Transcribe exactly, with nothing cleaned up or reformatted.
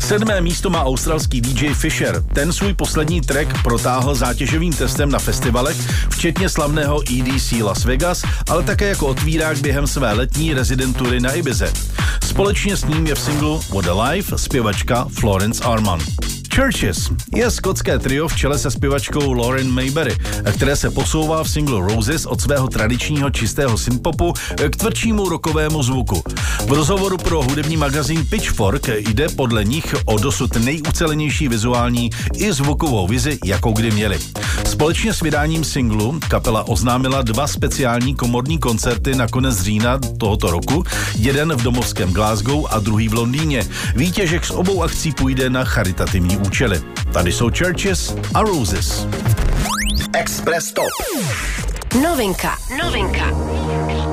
Sedmé místo má australský D J Fisher. Ten svůj poslední track protáhl zátěžovým testem na festivalech, včetně slavného E D C Las Vegas, ale také jako otvírák během své letní rezidentury na Ibize. Společně s ním je v singlu What a Life zpěvačka Florence Arman. Churches je skotské trio v čele se zpěvačkou Lauren Mayberry, které se posouvá v singlu Roses od svého tradičního čistého synthpopu k tvrdšímu rockovému zvuku. V rozhovoru pro hudební magazín Pitchfork jde podle nich o dosud nejucelenější vizuální i zvukovou vizi, jakou kdy měli. Společně s vydáním singlu kapela oznámila dva speciální komorní koncerty na konec října tohoto roku, jeden v domovském Glasgow a druhý v Londýně. Výtěžek z obou akcí půjde na charitativní účely. Tady jsou Churches a Roses. Express Top. Novinka, novinka.